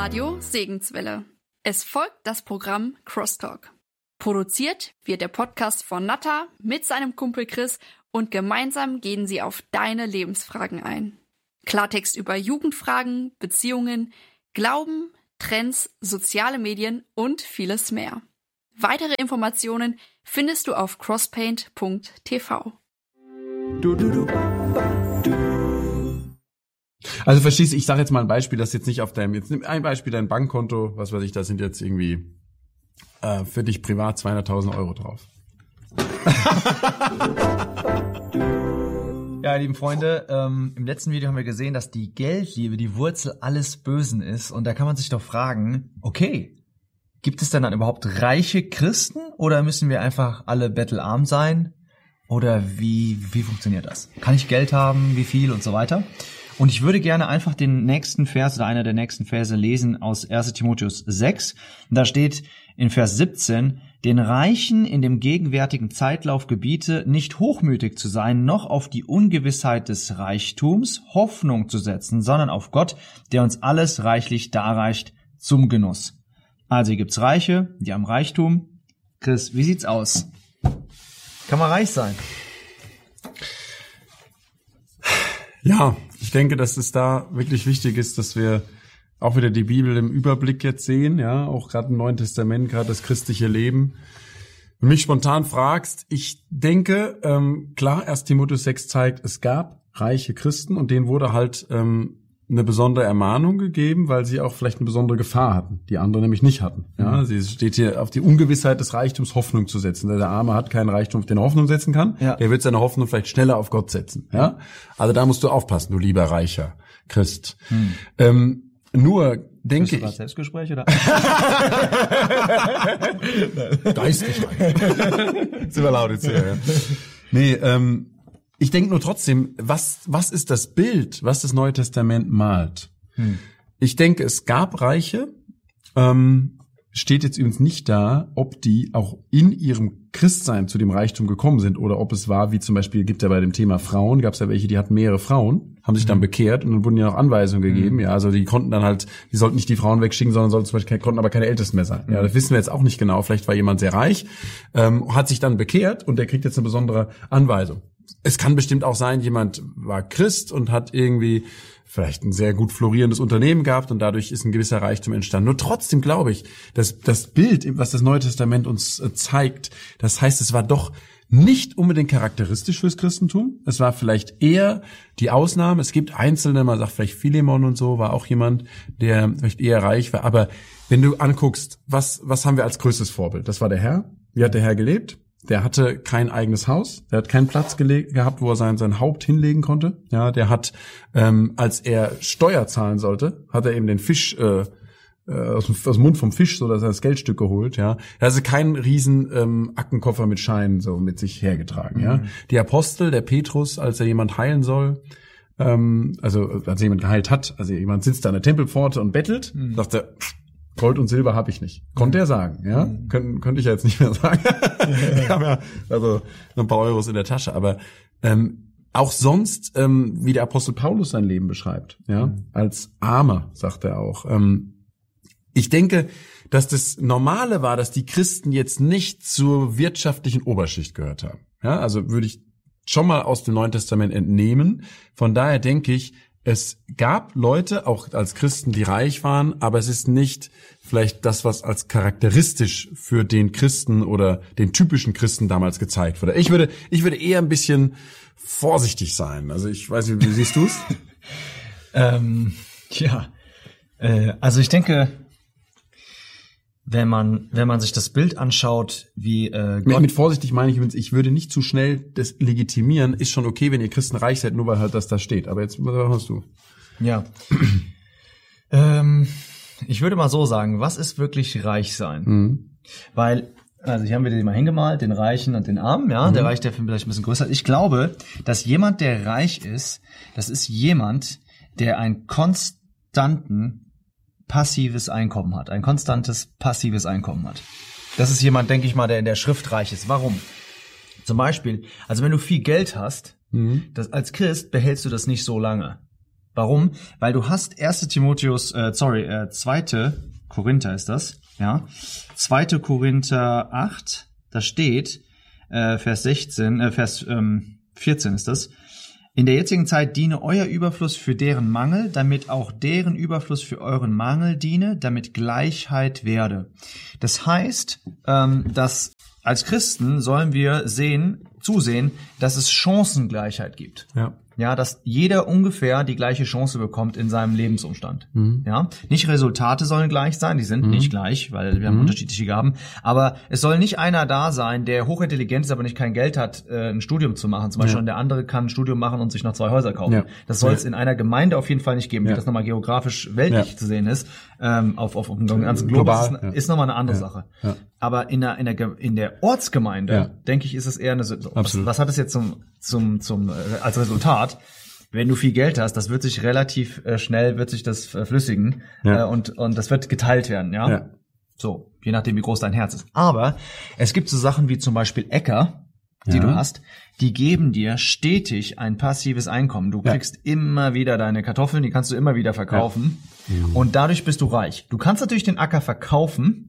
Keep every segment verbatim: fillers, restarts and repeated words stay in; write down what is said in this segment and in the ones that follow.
Radio Segenswelle. Es folgt das Programm Crosstalk. Produziert wird der Podcast von Natta mit seinem Kumpel Chris und gemeinsam gehen sie auf deine Lebensfragen ein. Klartext über Jugendfragen, Beziehungen, Glauben, Trends, soziale Medien und vieles mehr. Weitere Informationen findest du auf crosspaint punkt t v. Du, du, du, du. Also verstehst du, ich sage jetzt mal ein Beispiel, das jetzt nicht auf deinem, jetzt nimm ein Beispiel, dein Bankkonto, was weiß ich, da sind jetzt irgendwie äh, für dich privat zweihunderttausend Euro drauf. Ja, lieben Freunde, ähm, im letzten Video haben wir gesehen, dass die Geldliebe die Wurzel alles Bösen ist. Und da kann man sich doch fragen, okay, gibt es denn dann überhaupt reiche Christen oder müssen wir einfach alle bettelarm sein? Oder wie, wie funktioniert das? Kann ich Geld haben, wie viel und so weiter? Und ich würde gerne einfach den nächsten Vers oder einer der nächsten Verse lesen aus erster Timotheus sechs. Und da steht in Vers siebzehn, den Reichen in dem gegenwärtigen Zeitlauf gebiete, nicht hochmütig zu sein, noch auf die Ungewissheit des Reichtums Hoffnung zu setzen, sondern auf Gott, der uns alles reichlich darreicht zum Genuss. Also hier gibt's Reiche, die haben Reichtum. Chris, wie sieht's aus? Kann man reich sein? Ja, ich denke, dass es da wirklich wichtig ist, dass wir auch wieder die Bibel im Überblick jetzt sehen, ja, auch gerade im Neuen Testament, gerade das christliche Leben. Wenn du mich spontan fragst, ich denke, ähm, klar, erster Timotheus sechs zeigt, es gab reiche Christen und denen wurde halt ähm, eine besondere Ermahnung gegeben, weil sie auch vielleicht eine besondere Gefahr hatten, die andere nämlich nicht hatten. Ja, mhm. Sie steht hier auf die Ungewissheit des Reichtums Hoffnung zu setzen. Der Arme hat keinen Reichtum, auf den er Hoffnung setzen kann. Ja. Der wird seine Hoffnung vielleicht schneller auf Gott setzen. Ja, also da musst du aufpassen, du lieber reicher Christ. Mhm. Ähm, Nur denke ich. Selbstgespräch oder? Geistgespräch. Sind wir laut jetzt hier, ja. Nee, ähm, ich denke nur trotzdem, was, was ist das Bild, was das Neue Testament malt? Hm. Ich denke, es gab Reiche, ähm, steht jetzt übrigens nicht da, ob die auch in ihrem Christsein zu dem Reichtum gekommen sind oder ob es war, wie zum Beispiel, gibt ja bei dem Thema Frauen, gab es ja welche, die hatten mehrere Frauen, haben sich mhm. dann bekehrt und dann wurden ja noch Anweisungen gegeben. Mhm. Ja, also die konnten dann halt, die sollten nicht die Frauen wegschicken, sondern sollten zum Beispiel, konnten aber keine Ältesten mehr sein. Mhm. Ja, das wissen wir jetzt auch nicht genau. Vielleicht war jemand sehr reich, ähm, hat sich dann bekehrt und der kriegt jetzt eine besondere Anweisung. Es kann bestimmt auch sein, jemand war Christ und hat irgendwie vielleicht ein sehr gut florierendes Unternehmen gehabt und dadurch ist ein gewisser Reichtum entstanden. Nur trotzdem glaube ich, dass das Bild, was das Neue Testament uns zeigt, das heißt, es war doch nicht unbedingt charakteristisch fürs Christentum. Es war vielleicht eher die Ausnahme. Es gibt Einzelne, man sagt vielleicht Philemon und so, war auch jemand, der vielleicht eher reich war. Aber wenn du anguckst, was, was haben wir als größtes Vorbild? Das war der Herr. Wie hat der Herr gelebt? Der hatte kein eigenes Haus, der hat keinen Platz gele- gehabt, wo er sein, sein Haupt hinlegen konnte. Ja, der hat, ähm, als er Steuer zahlen sollte, hat er eben den Fisch äh, aus, dem, aus dem Mund vom Fisch, so dass er das Geldstück geholt. Ja, er hatte keinen riesen ähm, Aktenkoffer mit Scheinen so mit sich hergetragen. Mhm. Ja, die Apostel, der Petrus, als er jemand heilen soll, ähm, also als er jemand geheilt hat, also jemand sitzt da an der Tempelpforte und bettelt, mhm. sagt er, Gold und Silber habe ich nicht. Konnte er sagen, ja? Mhm. Kön- könnte ich ja jetzt nicht mehr sagen. Ich habe ja also ein paar Euros in der Tasche. Aber ähm, auch sonst, ähm, wie der Apostel Paulus sein Leben beschreibt, ja, mhm. als Armer, sagt er auch. Ähm, ich denke, dass das Normale war, dass die Christen jetzt nicht zur wirtschaftlichen Oberschicht gehört haben. Ja, also würde ich schon mal aus dem Neuen Testament entnehmen. Von daher denke ich, es gab Leute, auch als Christen, die reich waren, aber es ist nicht vielleicht das, was als charakteristisch für den Christen oder den typischen Christen damals gezeigt wurde. Ich würde, ich würde eher ein bisschen vorsichtig sein. Also ich weiß nicht, wie siehst du es? ähm, ja, äh, also ich denke, wenn man wenn man sich das Bild anschaut, wie äh, Gott mit, mit vorsichtig meine ich übrigens, ich würde nicht zu schnell das legitimieren. Ist schon okay, wenn ihr Christen reich seid, nur weil halt das da steht. Aber jetzt was hast du? Ja. ähm, ich würde mal so sagen, was ist wirklich reich sein? Mhm. Weil also hier haben wir den mal hingemalt, den Reichen und den Armen, ja. Mhm. Der Reiche, der vielleicht ein bisschen größer ist. Ich glaube, dass jemand, der reich ist, das ist jemand, der einen konstanten passives Einkommen hat, ein konstantes passives Einkommen hat. Das ist jemand, denke ich mal, der in der Schrift reich ist. Warum? Zum Beispiel, also wenn du viel Geld hast, mhm. das, als Christ behältst du das nicht so lange. Warum? Weil du hast erste Timotheus, äh, sorry, äh, zweite Korinther ist das, ja. zweite Korinther acht, da steht, äh, Vers sechzehn, äh, Vers ähm, vierzehn ist das. In der jetzigen Zeit diene euer Überfluss für deren Mangel, damit auch deren Überfluss für euren Mangel diene, damit Gleichheit werde. Das heißt, ähm, dass als Christen sollen wir sehen, zusehen, dass es Chancengleichheit gibt. Ja. Ja, dass jeder ungefähr die gleiche Chance bekommt in seinem Lebensumstand. Mhm. Ja, nicht Resultate sollen gleich sein, die sind mhm. nicht gleich, weil wir haben mhm. unterschiedliche Gaben. Aber es soll nicht einer da sein, der hochintelligent ist, aber nicht kein Geld hat, äh, ein Studium zu machen. Zum Beispiel, ja. und der andere kann ein Studium machen und sich noch zwei Häuser kaufen. Ja. Das soll es ja. in einer Gemeinde auf jeden Fall nicht geben, wie ja. das nochmal geografisch weltlich ja. zu sehen ist. Ähm, auf, auf, auf dem ganzen Globus ist, ja. ist nochmal eine andere ja. Sache. Ja. Aber in der, in der, in der Ortsgemeinde, ja. denke ich, ist es eher eine, so, was, was hat es jetzt zum, zum, zum, als Resultat? Wenn du viel Geld hast, das wird sich relativ äh, schnell, wird sich das verflüssigen, ja. äh, und, und das wird geteilt werden, ja? ja. So, je nachdem, wie groß dein Herz ist. Aber es gibt so Sachen wie zum Beispiel Äcker, die ja. du hast, die geben dir stetig ein passives Einkommen. Du kriegst ja. immer wieder deine Kartoffeln, die kannst du immer wieder verkaufen. Ja. Mhm. Und dadurch bist du reich. Du kannst natürlich den Acker verkaufen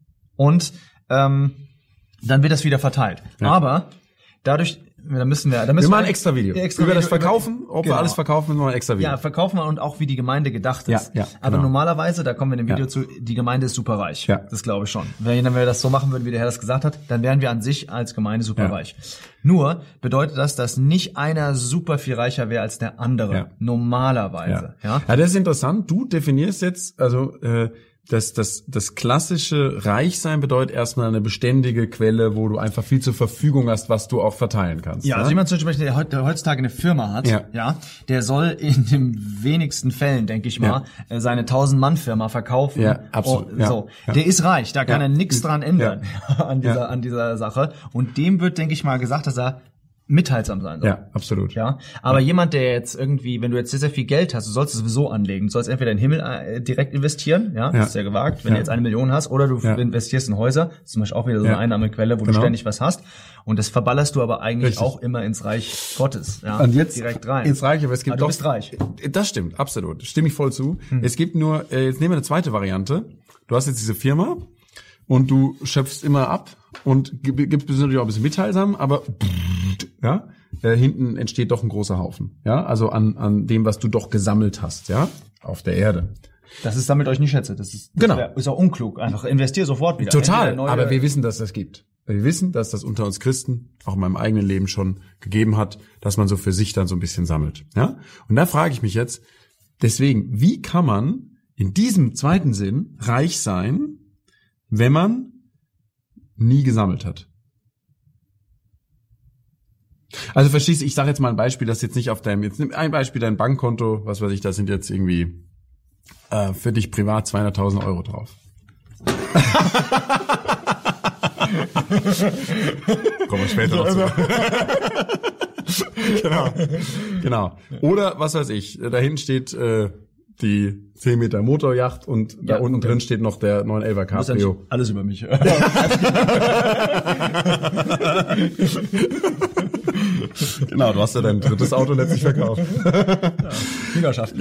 und ähm, dann wird das wieder verteilt. Ja. Aber dadurch, da müssen wir, da müssen wir machen ein extra Video extra über Video, das Verkaufen, über, ob genau. wir alles verkaufen, müssen wir ein extra Video. Ja, verkaufen wir und auch wie die Gemeinde gedacht ist. Ja, ja, aber genau. normalerweise, da kommen wir in dem Video ja. zu, die Gemeinde ist super reich. Ja. Das glaube ich schon. Wenn, wenn wir das so machen würden, wie der Herr das gesagt hat, dann wären wir an sich als Gemeinde super ja. reich. Nur bedeutet das, dass nicht einer super viel reicher wäre als der andere. Ja. Normalerweise. Ja. Ja? ja, das ist interessant. Du definierst jetzt, also äh, Das, das, das klassische Reichsein bedeutet erstmal eine beständige Quelle, wo du einfach viel zur Verfügung hast, was du auch verteilen kannst. Ja, ne? also jemand zum Beispiel, der heutzutage eine Firma hat, ja, ja der soll in den wenigsten Fällen, denke ich mal, ja. seine tausend-Mann-Firma verkaufen. Ja, absolut. Oh, so. Ja. Der ist reich, da kann ja. er nichts dran ändern ja. an dieser ja. an dieser Sache. Und dem wird, denke ich mal, gesagt, dass er mitteilsam sein soll. Ja, absolut. Ja, aber ja. jemand, der jetzt irgendwie, wenn du jetzt sehr, sehr viel Geld hast, du sollst es sowieso anlegen. Du sollst entweder in den Himmel äh, direkt investieren, ja, das ja. ist sehr gewagt, wenn ja. du jetzt eine Million hast, oder du ja. investierst in Häuser, das ist zum Beispiel auch wieder so eine ja. Einnahmequelle, wo genau. du ständig was hast. Und das verballerst du aber eigentlich Richtig. auch immer ins Reich Gottes, ja, und jetzt direkt rein. Ins Reich, aber es gibt aber doch, du bist reich. Das stimmt, absolut. Stimme ich voll zu. Hm. Es gibt nur, äh, jetzt nehmen wir eine zweite Variante. Du hast jetzt diese Firma und du schöpfst immer ab und gibst natürlich auch ein bisschen mitteilsam, aber ja, äh, hinten entsteht doch ein großer Haufen, ja, also an an dem, was du doch gesammelt hast, ja, auf der Erde. Das ist damit euch nicht schätze, das ist das genau. wär, ist auch unklug, einfach investier sofort wieder. Total, aber wir wissen, dass das gibt. Wir wissen, dass das unter uns Christen auch in meinem eigenen Leben schon gegeben hat, dass man so für sich dann so ein bisschen sammelt, ja? Und da frage ich mich jetzt, deswegen, wie kann man in diesem zweiten Sinn reich sein, wenn man nie gesammelt hat? Also verstehst du, ich sage jetzt mal ein Beispiel, das jetzt nicht auf deinem, jetzt nimm ein Beispiel, dein Bankkonto, was weiß ich, da sind jetzt irgendwie äh, für dich privat zweihunderttausend Euro drauf. Kommen wir später noch zu. Genau, genau. Oder was weiß ich, da hinten steht äh, die zehn Meter Motorjacht und da ja, unten okay. drin steht noch der neun elfer Cabrio. Alles über mich. Genau, du hast ja dein drittes Auto letztlich verkauft. Ja, Hühnerschaft.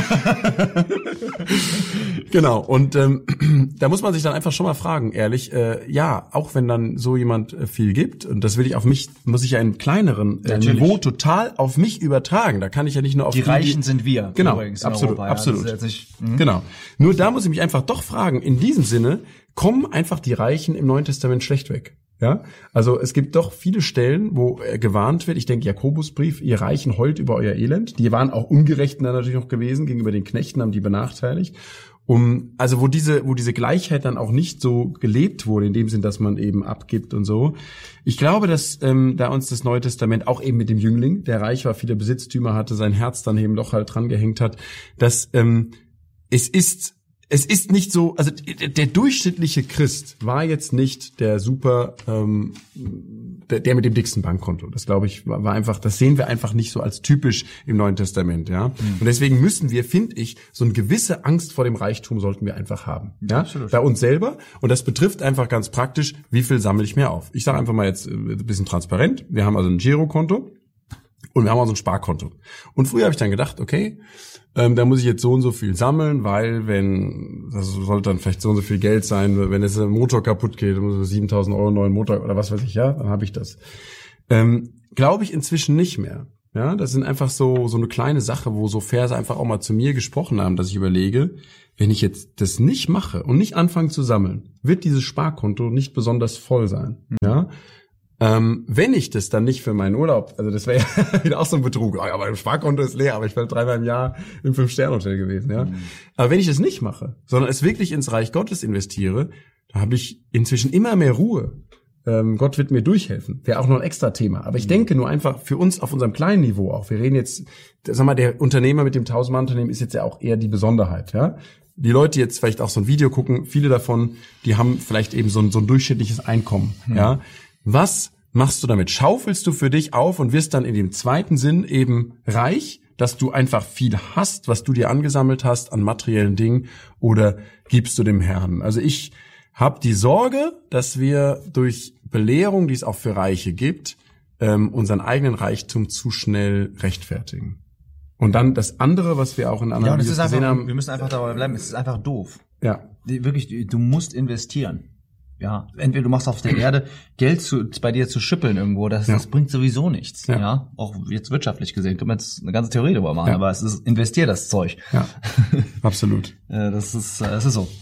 Genau, und ähm, da muss man sich dann einfach schon mal fragen, ehrlich, äh, ja, auch wenn dann so jemand äh, viel gibt, und das will ich auf mich, muss ich ja in kleineren äh, Niveau total auf mich übertragen. Da kann ich ja nicht nur auf die, die Reichen die, sind wir. Genau, übrigens absolut, Europa, absolut. Ja, nicht, mhm. Genau. Nur da muss ich mich einfach doch fragen, in diesem Sinne, kommen einfach die Reichen im Neuen Testament schlecht weg? Ja, also es gibt doch viele Stellen, wo äh, gewarnt wird. Ich denke, Jakobusbrief, ihr Reichen heult über euer Elend. Die waren auch ungerecht dann natürlich noch gewesen gegenüber den Knechten, haben die benachteiligt. Um, also wo diese, wo diese Gleichheit dann auch nicht so gelebt wurde, in dem Sinn, dass man eben abgibt und so. Ich glaube, dass ähm, da uns das Neue Testament auch eben mit dem Jüngling, der reich war, viele Besitztümer hatte, sein Herz dann eben doch halt dran gehängt hat, dass ähm, es ist Es ist nicht so, also der durchschnittliche Christ war jetzt nicht der super, ähm, der, der mit dem dicksten Bankkonto. Das glaube ich war, war einfach, das sehen wir einfach nicht so als typisch im Neuen Testament, ja. Mhm. Und deswegen müssen wir, finde ich, so eine gewisse Angst vor dem Reichtum sollten wir einfach haben, ja, ja? Bei uns selber. Und das betrifft einfach ganz praktisch, wie viel sammle ich mir auf. Ich sage einfach mal jetzt ein bisschen transparent. Wir haben also ein Girokonto. Und wir haben auch so ein Sparkonto. Und früher habe ich dann gedacht, okay, ähm, da muss ich jetzt so und so viel sammeln, weil wenn, das sollte dann vielleicht so und so viel Geld sein, wenn jetzt ein Motor kaputt geht, dann muss ich siebentausend Euro neuen Motor oder was weiß ich, ja, dann habe ich das. Ähm, glaube ich inzwischen nicht mehr. Ja, das sind einfach so so eine kleine Sache, wo so Verse einfach auch mal zu mir gesprochen haben, dass ich überlege, wenn ich jetzt das nicht mache und nicht anfange zu sammeln, wird dieses Sparkonto nicht besonders voll sein. Mhm. Ja. Ähm, wenn ich das dann nicht für meinen Urlaub, also das wäre ja wieder auch so ein Betrug, oh, ja, mein Sparkonto ist leer, aber ich wäre dreimal im Jahr im Fünf-Sterne-Hotel gewesen, ja. Mhm. Aber wenn ich das nicht mache, sondern es wirklich ins Reich Gottes investiere, da habe ich inzwischen immer mehr Ruhe. Ähm, Gott wird mir durchhelfen. Wäre auch noch ein extra Thema. Aber ich mhm. denke nur einfach für uns auf unserem kleinen Niveau auch. Wir reden jetzt, sag mal, der Unternehmer mit dem Tausend-Mann-Unternehmen ist jetzt ja auch eher die Besonderheit, ja. Die Leute, die jetzt vielleicht auch so ein Video gucken, viele davon, die haben vielleicht eben so ein, so ein durchschnittliches Einkommen, mhm. ja. Was machst du damit? Schaufelst du für dich auf und wirst dann in dem zweiten Sinn eben reich, dass du einfach viel hast, was du dir angesammelt hast an materiellen Dingen, oder gibst du dem Herrn? Also ich habe die Sorge, dass wir durch Belehrung, die es auch für Reiche gibt, ähm, unseren eigenen Reichtum zu schnell rechtfertigen. Und dann das andere, was wir auch in anderen ja, Videos gesehen einfach, haben. Wir müssen einfach dabei bleiben. Es ist einfach doof. Ja. Wirklich, du musst investieren. Ja, entweder du machst auf der Erde Geld zu, bei dir zu schüppeln irgendwo, das, ja. das bringt sowieso nichts. Ja. ja, auch jetzt wirtschaftlich gesehen, können wir jetzt eine ganze Theorie darüber machen, ja. aber es ist, investier das Zeug. Ja, absolut. das ist, das ist so.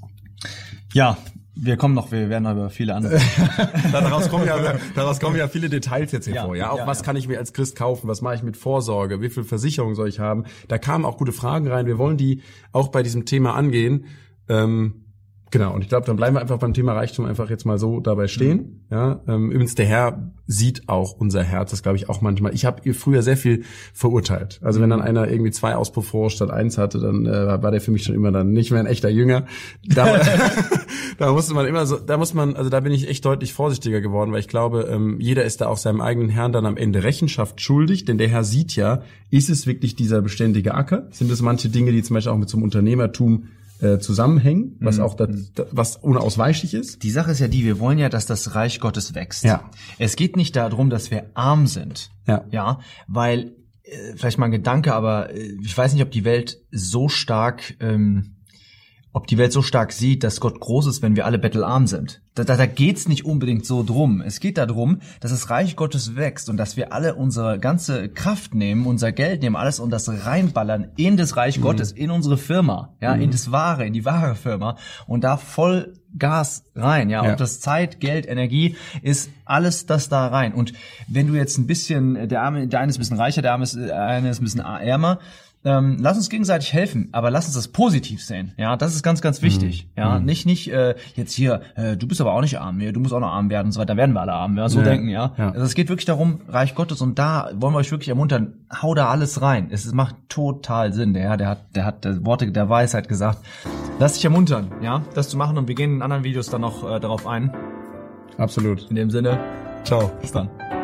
Ja, wir kommen noch, wir werden aber viele andere. daraus kommen ja, daraus kommen ja viele Details jetzt hervor. Ja, ja auch ja, was ja. kann ich mir als Christ kaufen? Was mache ich mit Vorsorge? Wie viel Versicherung soll ich haben? Da kamen auch gute Fragen rein. Wir wollen die auch bei diesem Thema angehen. Ähm, Genau, und ich glaube, dann bleiben wir einfach beim Thema Reichtum einfach jetzt mal so dabei stehen. Mhm. Ja, ähm, übrigens, der Herr sieht auch unser Herz, das glaube ich auch manchmal. Ich habe früher sehr viel verurteilt. Also wenn dann einer irgendwie zwei Auspuffrohre statt eins hatte, dann äh, war der für mich schon immer dann nicht mehr ein echter Jünger. Da, da musste man immer so, da muss man, also da bin ich echt deutlich vorsichtiger geworden, weil ich glaube, ähm, jeder ist da auch seinem eigenen Herrn dann am Ende Rechenschaft schuldig, denn der Herr sieht ja, ist es wirklich dieser beständige Acker? Sind es manche Dinge, die zum Beispiel auch mit so einem Unternehmertum zusammenhängen, was auch das, was unausweichlich ist. Die Sache ist ja die, wir wollen ja, dass das Reich Gottes wächst. Ja. Es geht nicht darum, dass wir arm sind. Ja. Ja, weil, äh, vielleicht mal ein Gedanke, aber äh, ich weiß nicht, ob die Welt so stark, ähm, ob die Welt so stark sieht, dass Gott groß ist, wenn wir alle bettelarm sind. Da, da, da geht's nicht unbedingt so drum. Es geht darum, dass das Reich Gottes wächst und dass wir alle unsere ganze Kraft nehmen, unser Geld nehmen, alles und das reinballern in das Reich mhm. Gottes, in unsere Firma, ja, mhm. in das Wahre, in die wahre Firma und da voll Gas rein, ja, ja. und das Zeit, Geld, Energie ist alles das da rein. Und wenn du jetzt ein bisschen, der eine, der eine ist ein bisschen reicher, der eine ist, der eine ist ein bisschen ärmer, Ähm, lass uns gegenseitig helfen, aber lass uns das positiv sehen. Ja, das ist ganz, ganz wichtig. Mhm. Ja, nicht nicht äh, jetzt hier, äh, du bist aber auch nicht arm, du musst auch noch arm werden und so weiter. Da werden wir alle arm, ja, so ja. denken, ja. ja. Also es geht wirklich darum, Reich Gottes, und da wollen wir euch wirklich ermuntern, hau da alles rein. Es macht total Sinn. Der Herr, der hat, der hat der Worte der Weisheit gesagt. Lass dich ermuntern, ja, das zu machen, und wir gehen in anderen Videos dann noch äh, darauf ein. Absolut. In dem Sinne, ciao. Bis dann.